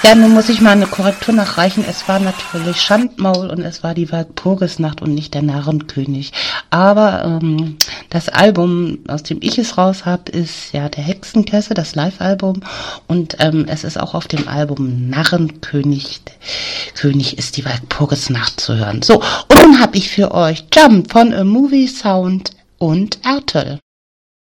Ja, nun muss ich mal eine Korrektur nachreichen. Es war natürlich Schandmaul und es war die Walpurgisnacht und nicht der Narrenkönig. Aber das Album, aus dem ich es raus habe, ist ja der Hexenkessel, das Live-Album. Und es ist auch auf dem Album Narrenkönig. König ist die Walpurgisnacht zu hören. So, und nun habe ich für euch Jump von A Movie Sound und Ertel.